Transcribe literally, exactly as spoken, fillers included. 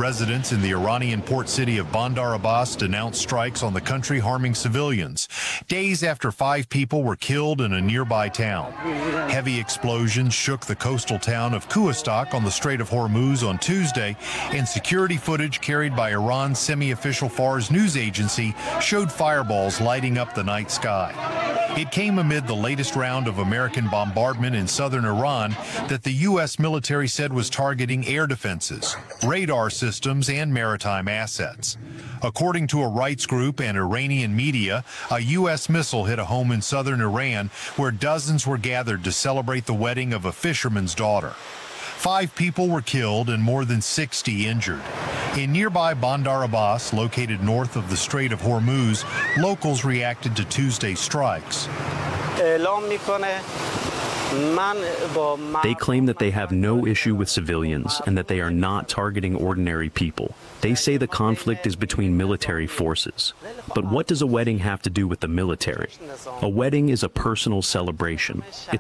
Residents in the Iranian port city of Bandar Abbas denounced strikes on the country, harming civilians, days after five people were killed in a nearby town. Heavy explosions shook the coastal town of Kuwastak on the Strait of Hormuz on Tuesday, and security footage carried by Iran's semi-official Fars news agency showed fireballs lighting up the night sky. It came amid the latest round of American bombardment in southern Iran that the U S military said was targeting air defenses, radar systems, and maritime assets. According to a rights group and Iranian media, a U S missile hit a home in southern Iran where dozens were gathered to celebrate the wedding of a fisherman's daughter. Five people were killed and more than sixty injured. In nearby Bandar Abbas, located north of the Strait of Hormuz, locals reacted to Tuesday's strikes. They claim that they have no issue with civilians and that they are not targeting ordinary people. They say the conflict is between military forces. But what does a wedding have to do with the military? A wedding is a personal celebration. It's